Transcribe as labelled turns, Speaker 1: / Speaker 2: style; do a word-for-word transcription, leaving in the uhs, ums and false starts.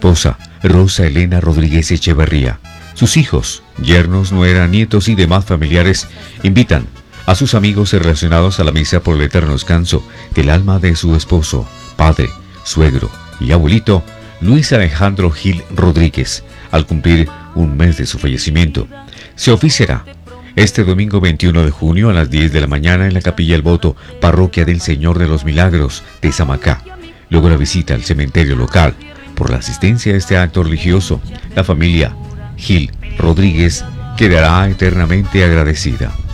Speaker 1: esposa, Rosa Elena Rodríguez Echeverría. Sus hijos, yernos, nuera, nietos y demás familiares invitan a sus amigos relacionados a la misa por el eterno descanso del alma de su esposo, padre, suegro y abuelito, Luis Alejandro Gil Rodríguez, al cumplir un mes de su fallecimiento. Se oficiará este domingo veintiuno de junio a las diez de la mañana en la Capilla El Voto, Parroquia del Señor de los Milagros de Samacá. Luego la visita al cementerio local. Por la asistencia a este acto religioso, la familia Gil Rodríguez quedará eternamente agradecida.